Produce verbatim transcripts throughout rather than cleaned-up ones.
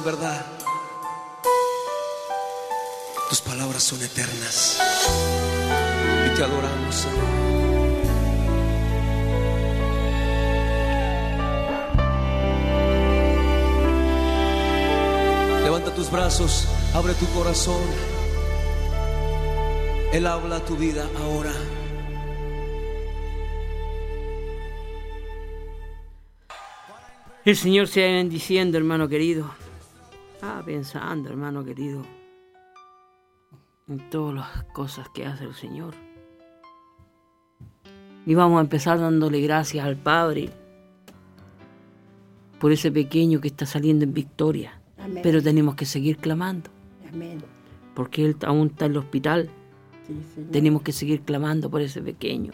verdad, tus palabras son eternas y te adoramos, Señor. Levanta tus brazos, abre tu corazón. Él habla a tu vida ahora. El Señor sea bendiciendo, hermano querido. Ah, pensando, hermano querido, en todas las cosas que hace el Señor. Y vamos a empezar dándole gracias al Padre por ese pequeño que está saliendo en victoria. Amén. Pero tenemos que seguir clamando. Amén. Porque él aún está en el hospital. Sí, tenemos que seguir clamando por ese pequeño.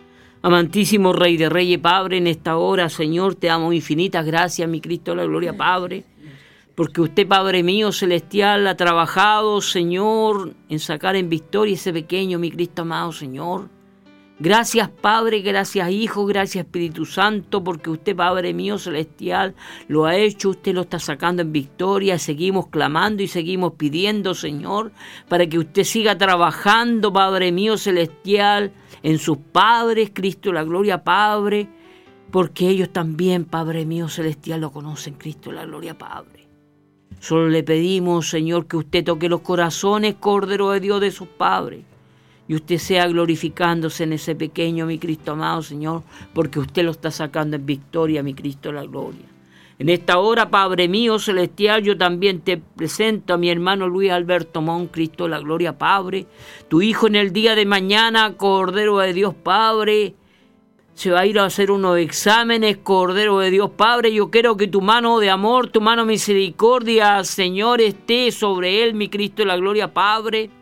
Amantísimo Rey de Reyes, Padre, en esta hora, Señor, te damos infinitas gracias, mi Cristo de la gloria, Padre, porque usted, Padre mío celestial, ha trabajado, Señor, en sacar en victoria ese pequeño, mi Cristo amado, Señor. Gracias, Padre, gracias, Hijo, gracias, Espíritu Santo, porque usted, Padre mío celestial, lo ha hecho, usted lo está sacando en victoria. Seguimos clamando y seguimos pidiendo, Señor, para que usted siga trabajando, Padre mío celestial, en sus padres, Cristo la gloria, Padre, porque ellos también, Padre mío celestial, lo conocen, Cristo la gloria, Padre. Solo le pedimos, Señor, que usted toque los corazones, Cordero de Dios, de sus padres, y usted sea glorificándose en ese pequeño, mi Cristo amado, Señor, porque usted lo está sacando en victoria, mi Cristo la gloria. En esta hora, Padre mío celestial, yo también te presento a mi hermano Luis Alberto Mon, Cristo la gloria, Padre. Tu hijo en el día de mañana, Cordero de Dios, Padre, se va a ir a hacer unos exámenes, Cordero de Dios, Padre. Yo quiero que tu mano de amor, tu mano de misericordia, Señor, esté sobre él, mi Cristo la gloria, Padre.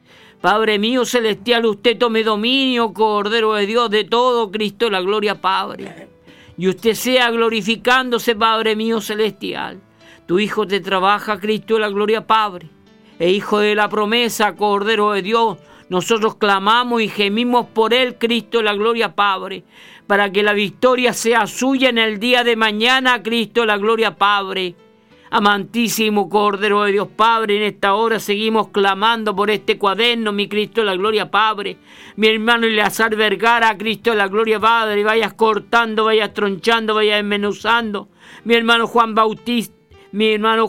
Padre mío celestial, usted tome dominio, Cordero de Dios, de todo, Cristo la gloria, Padre. Y usted sea glorificándose, Padre mío celestial. Tu Hijo te trabaja, Cristo de la gloria, Padre. E Hijo de la promesa, Cordero de Dios, nosotros clamamos y gemimos por él, Cristo de la gloria, Padre, para que la victoria sea suya en el día de mañana, Cristo de la gloria, Padre. Amantísimo Cordero de Dios, Padre, en esta hora seguimos clamando por este cuaderno, mi Cristo de la gloria, Padre. Mi hermano Eleazar Vergara, Cristo de la gloria, Padre, vayas cortando, vayas tronchando, vayas desmenuzando. Mi hermano Juan Bautista, mi hermano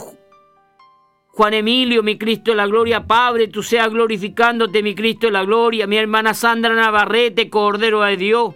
Juan Emilio, mi Cristo de la gloria, Padre, tú seas glorificándote, mi Cristo de la gloria. Mi hermana Sandra Navarrete, Cordero de Dios.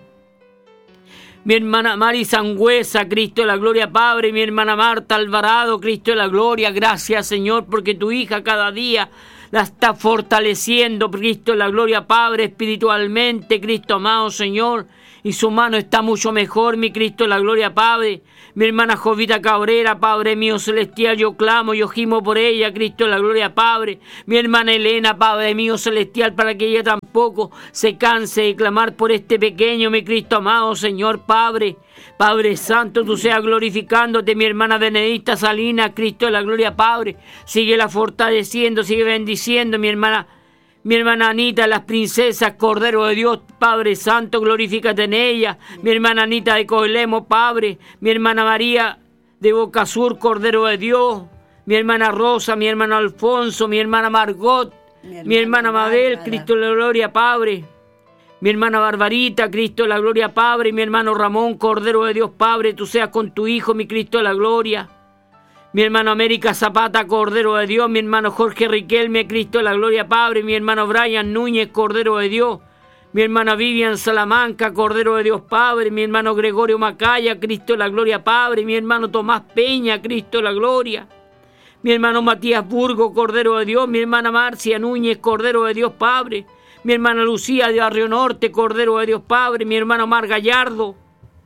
Mi hermana Mari Sangüesa, Cristo de la gloria, Padre. Mi hermana Marta Alvarado, Cristo de la gloria. Gracias, Señor, porque tu hija cada día la está fortaleciendo, Cristo de la gloria, Padre, espiritualmente, Cristo amado, Señor. Y su mano está mucho mejor, mi Cristo de la gloria, Padre. Mi hermana Jovita Cabrera, Padre mío celestial, yo clamo, yo gimo por ella, Cristo de la gloria, Padre. Mi hermana Elena, Padre mío celestial, para que ella tampoco se canse de clamar por este pequeño, mi Cristo amado, Señor, Padre. Padre Santo, tú seas glorificándote, mi hermana Benedicta Salinas, Cristo de la gloria, Padre. Síguela fortaleciendo, sigue bendiciendo, mi hermana. Mi hermana Anita, las princesas, Cordero de Dios, Padre Santo, glorifícate en ella. Mi hermana Anita de Coelemo, Padre. Mi hermana María de Boca Sur, Cordero de Dios. Mi hermana Rosa, mi hermano Alfonso, mi hermana Margot, mi hermana, mi hermana Mabel, Cristo de la gloria, Padre. Mi hermana Barbarita, Cristo de la gloria, Padre. Mi hermano Ramón, Cordero de Dios, Padre, tú seas con tu Hijo, mi Cristo de la gloria. Mi hermano América Zapata, Cordero de Dios. Mi hermano Jorge Riquelme, Cristo de la gloria, Padre. Mi hermano Brian Núñez, Cordero de Dios. Mi hermana Vivian Salamanca, Cordero de Dios, Padre. Mi hermano Gregorio Macaya, Cristo de la gloria, Padre. Mi hermano Tomás Peña, Cristo de la gloria. Mi hermano Matías Burgo, Cordero de Dios. Mi hermana Marcia Núñez, Cordero de Dios, Padre. Mi hermana Lucía de Barrio Norte, Cordero de Dios, Padre. Mi hermano Mar Gallardo.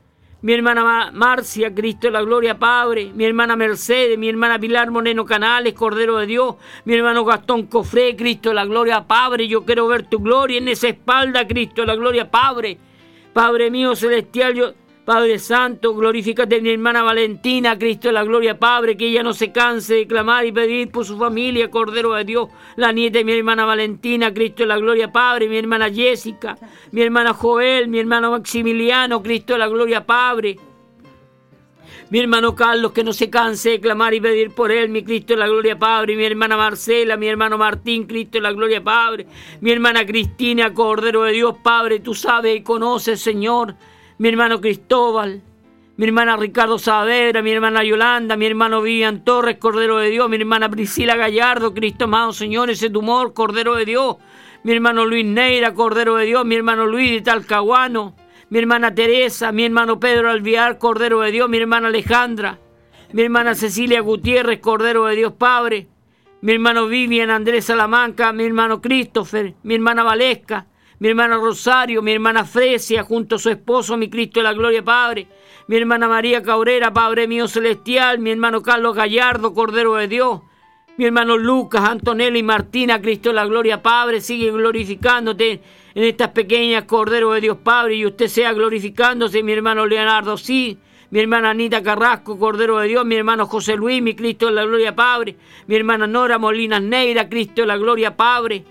Mi hermana Marcia, Cristo de la gloria, Padre. Mi hermana Mercedes, mi hermana Pilar Moreno Canales, Cordero de Dios. Mi hermano Gastón Cofré, Cristo de la gloria, Padre. Yo quiero ver tu gloria en esa espalda, Cristo de la gloria, Padre. Padre mío celestial, yo, Padre Santo, glorifícate mi hermana Valentina, Cristo de la gloria, Padre, que ella no se canse de clamar y pedir por su familia, Cordero de Dios, la nieta de mi hermana Valentina, Cristo de la gloria, Padre, mi hermana Jessica, mi hermana Joel, mi hermano Maximiliano, Cristo de la gloria, Padre. Mi hermano Carlos, que no se canse de clamar y pedir por él, mi Cristo de la gloria, Padre. Mi hermana Marcela, mi hermano Martín, Cristo de la gloria, Padre. Mi hermana Cristina, Cordero de Dios, Padre, tú sabes y conoces, Señor. Mi hermano Cristóbal, mi hermana Ricardo Saavedra, mi hermana Yolanda, mi hermano Vivian Torres, Cordero de Dios. Mi hermana Priscila Gallardo, Cristo amado, Señor, ese tumor, Cordero de Dios. Mi hermano Luis Neira, Cordero de Dios. Mi hermano Luis de Talcahuano. Mi hermana Teresa, mi hermano Pedro Alviar, Cordero de Dios, mi hermana Alejandra, mi hermana Cecilia Gutiérrez, Cordero de Dios, Padre, mi hermano Vivian Andrés Salamanca, mi hermano Christopher, mi hermana Valesca, mi hermana Rosario, mi hermana Fresia, junto a su esposo, mi Cristo de la gloria, Padre, mi hermana María Cabrera, Padre mío celestial, mi hermano Carlos Gallardo, Cordero de Dios, mi hermano Lucas, Antonella y Martina, Cristo de la gloria, Padre, sigue glorificándote en estas pequeñas, Cordero de Dios, Padre, y usted sea glorificándose, mi hermano Leonardo, sí, mi hermana Anita Carrasco, Cordero de Dios, mi hermano José Luis, mi Cristo de la gloria, Padre, mi hermana Nora Molinas Neira, Cristo de la gloria, Padre,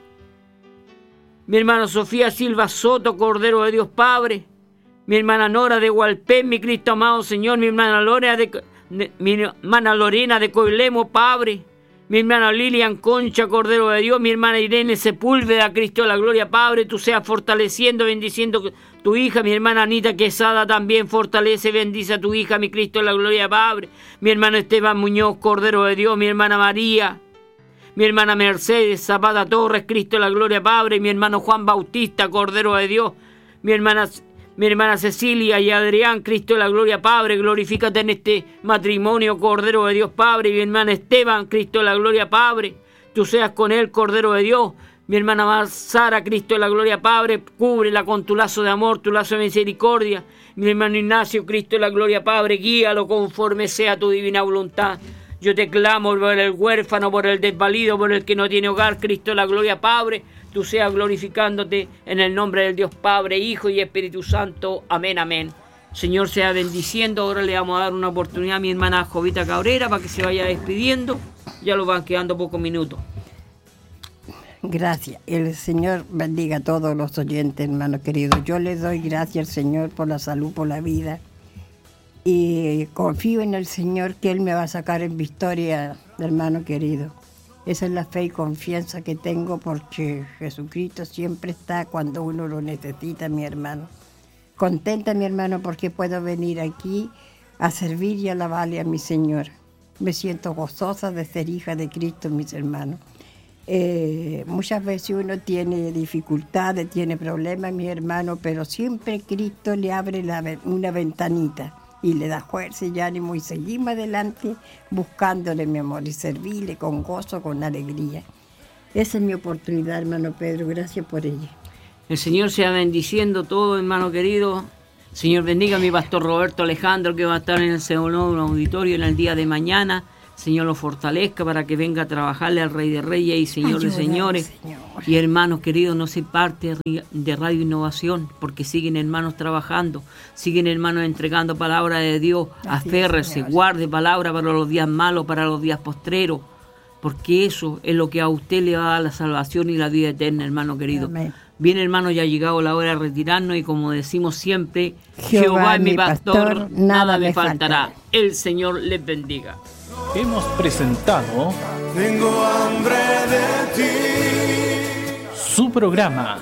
mi hermana Sofía Silva Soto, Cordero de Dios, Padre, mi hermana Nora de Hualpén, mi Cristo amado Señor, mi hermana Lorena de, de, mi hermana Lorena de Coilemo, Padre, mi hermana Lilian Concha, Cordero de Dios, mi hermana Irene Sepúlveda, Cristo de la gloria, Padre, tú seas fortaleciendo, bendiciendo tu hija, mi hermana Anita Quesada también fortalece, bendice a tu hija, mi Cristo de la gloria, Padre, mi hermano Esteban Muñoz, Cordero de Dios, mi hermana María, mi hermana Mercedes Zapata Torres, Cristo de la gloria, Padre, mi hermano Juan Bautista, Cordero de Dios, mi hermana Mi hermana Cecilia y Adrián, Cristo de la gloria, Padre, glorifícate en este matrimonio, Cordero de Dios, Padre. Mi hermana Esteban, Cristo de la gloria, Padre, tú seas con él, Cordero de Dios. Mi hermana Sara, Cristo de la gloria, Padre, cúbrela con tu lazo de amor, tu lazo de misericordia. Mi hermano Ignacio, Cristo de la gloria, Padre, guíalo conforme sea tu divina voluntad. Yo te clamo por el huérfano, por el desvalido, por el que no tiene hogar, Cristo de la gloria, Padre. Tú seas glorificándote en el nombre del Dios Padre, Hijo y Espíritu Santo. Amén, amén. Señor, sea bendiciendo. Ahora le vamos a dar una oportunidad a mi hermana Jovita Cabrera para que se vaya despidiendo. Ya lo van quedando pocos minutos. Gracias. El Señor bendiga a todos los oyentes, hermano querido. Yo le doy gracias al Señor por la salud, por la vida. Y confío en el Señor que Él me va a sacar en victoria, hermano querido. Esa es la fe y confianza que tengo porque Jesucristo siempre está cuando uno lo necesita, mi hermano. Contenta, mi hermano, porque puedo venir aquí a servir y alabarle a mi Señor. Me siento gozosa de ser hija de Cristo, mis hermanos. Eh, muchas veces uno tiene dificultades, tiene problemas, mi hermano, pero siempre Cristo le abre la, una ventanita y le da fuerza y ánimo y seguimos adelante buscándole, mi amor, y servirle con gozo, con alegría. Esa es mi oportunidad, hermano Pedro, gracias por ella. El Señor sea bendiciendo todo, hermano querido. Señor, bendiga a mi pastor Roberto Alejandro, que va a estar en el segundo auditorio en el día de mañana. Señor, lo fortalezca para que venga a trabajarle al Rey de Reyes y Señor de Señores. Señor. Y hermanos queridos, no se parte de Radio Innovación, porque siguen hermanos trabajando, siguen hermanos entregando palabra de Dios. Aférrese, guarde palabra para los días malos, para los días postreros, porque eso es lo que a usted le va a dar la salvación y la vida eterna, hermano querido. Amén. Bien, hermanos, ya ha llegado la hora de retirarnos y como decimos siempre, Jehová, Jehová es mi pastor, pastor nada, nada me faltará. faltará. El Señor les bendiga. Hemos presentado Tengo hambre de ti. Su programa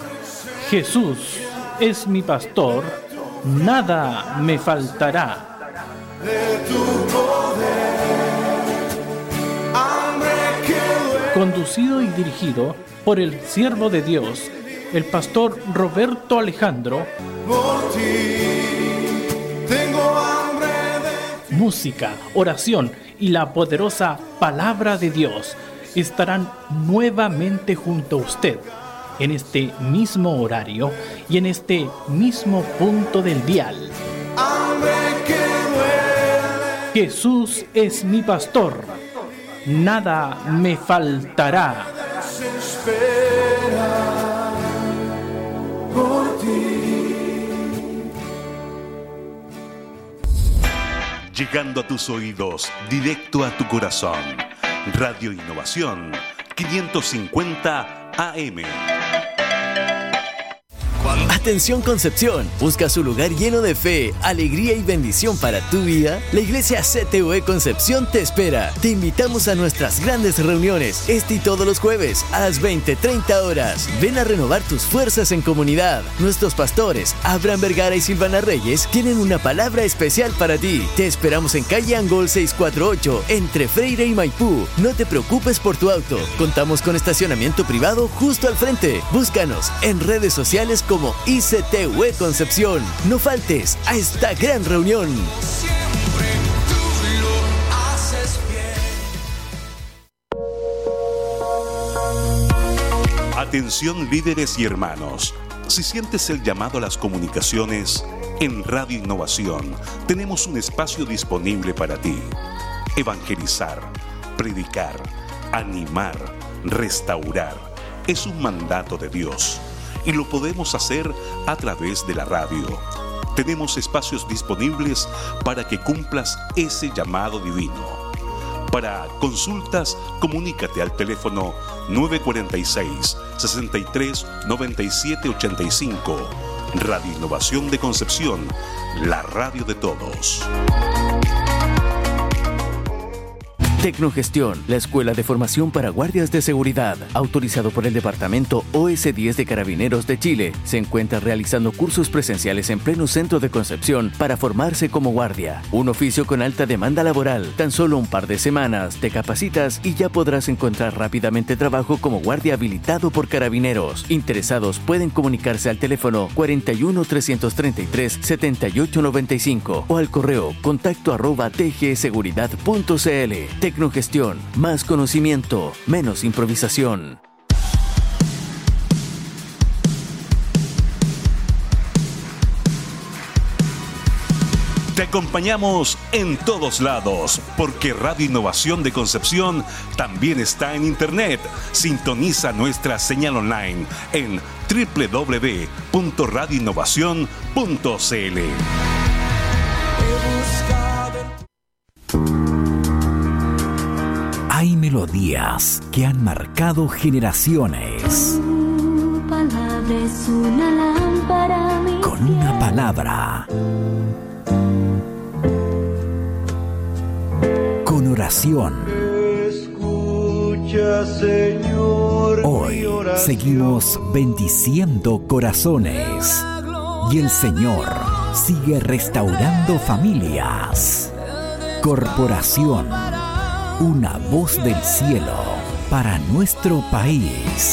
Jesús es mi pastor, nada me faltará. De tu poder, hambre que duele. Conducido y dirigido por el siervo de Dios, el pastor Roberto Alejandro. Por ti tengo hambre de ti. Música, oración y la poderosa palabra de Dios estarán nuevamente junto a usted en este mismo horario y en este mismo punto del dial. Hambre que duele. Jesús es mi pastor, nada me faltará. Se espera por ti. Llegando a tus oídos, directo a tu corazón. Radio Innovación quinientos cincuenta A M. Cuando Atención Concepción, ¿buscas un lugar lleno de fe, alegría y bendición para tu vida? La Iglesia C T U E Concepción te espera. Te invitamos a nuestras grandes reuniones, este y todos los jueves a las veinte treinta horas. Ven a renovar tus fuerzas en comunidad. Nuestros pastores, Abraham Vergara y Silvana Reyes, tienen una palabra especial para ti. Te esperamos en calle Angol seiscientos cuarenta y ocho, entre Freire y Maipú. No te preocupes por tu auto. Contamos con estacionamiento privado justo al frente. Búscanos en redes sociales como I C T U E Concepción. No faltes a esta gran reunión. Siempre tú lo haces bien. Atención líderes y hermanos. Si sientes el llamado a las comunicaciones, en Radio Innovación tenemos un espacio disponible para ti. Evangelizar, predicar, animar, restaurar. Es un mandato de Dios y lo podemos hacer a través de la radio. Tenemos espacios disponibles para que cumplas ese llamado divino. Para consultas, comunícate al teléfono nueve cuatro seis, sesenta y tres, noventa y siete ochenta y cinco. Radio Innovación de Concepción, la radio de todos. Tecnogestión, la escuela de formación para guardias de seguridad, autorizado por el Departamento O S diez de Carabineros de Chile, se encuentra realizando cursos presenciales en pleno centro de Concepción para formarse como guardia. Un oficio con alta demanda laboral. Tan solo un par de semanas te capacitas y ya podrás encontrar rápidamente trabajo como guardia habilitado por Carabineros. Interesados pueden comunicarse al teléfono cuarenta y uno, trescientos treinta y tres, setenta y ocho noventa y cinco o al correo contacto arroba t g seguridad punto c l. Tecnogestión, más conocimiento, menos improvisación. Te acompañamos en todos lados, porque Radio Innovación de Concepción también está en Internet. Sintoniza nuestra señal online en doble u doble u doble u punto radio innovación punto c l. Hay melodías que han marcado generaciones. Tu palabra es una lámpara a mis Con una palabra. Con oración. Escucha, Señor, Hoy seguimos bendiciendo corazones. Y el Señor sigue restaurando familias. Corporación. Una voz del cielo para nuestro país.